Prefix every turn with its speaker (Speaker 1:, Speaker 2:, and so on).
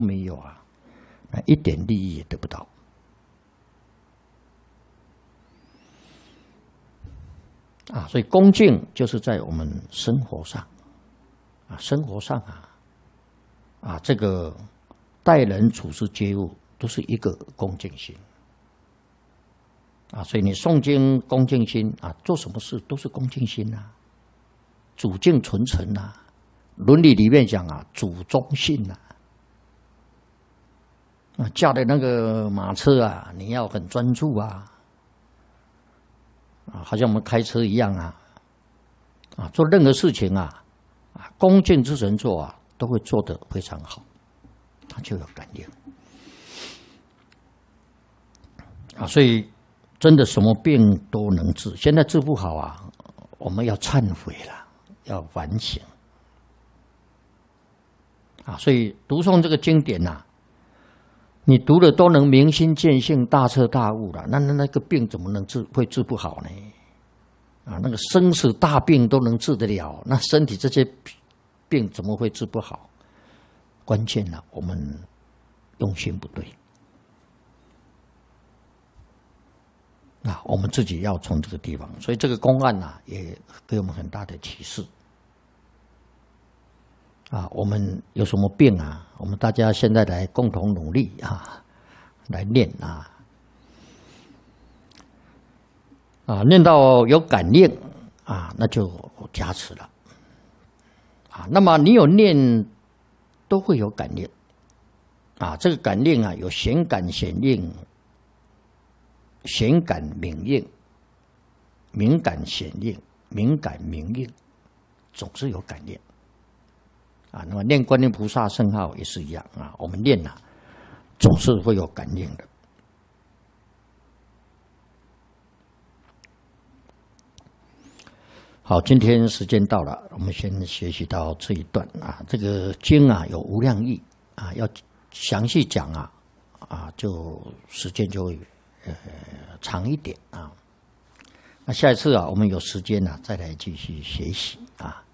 Speaker 1: 没有啊，那一点利益也得不到。啊，所以恭敬就是在我们生活上，啊，生活上这个待人处事接物都是一个恭敬心。啊，所以你诵经恭敬心啊，做什么事都是恭敬心啊，主敬纯诚啊，伦理里面讲啊，主忠信啊，驾的那个马车啊，你要很专注啊，好像我们开车一样啊，做任何事情啊，恭敬之人做啊，都会做得非常好，他就有感应啊，所以。真的什么病都能治，现在治不好啊，我们要忏悔了，要反省啊！所以读诵这个经典呐，你读了都能明心见性、大彻大悟了，那个病怎么能会治不好呢？啊，那个生死大病都能治得了，那身体这些病怎么会治不好？关键呢，我们用心不对。我们自己要从这个地方，所以这个公案也给我们很大的启示。我们有什么病我们大家现在来共同努力来念念到有感应那就加持了那么你有念，都会有感应这个感应有显感显应。显感明应，敏感显应，敏感明应，总是有感应那么念观音菩萨圣号也是一样我们念总是会有感应的。好，今天时间到了，我们先学习到这一段这个经有无量义要详细讲就时间就会长一点那下一次我们有时间再来继续学习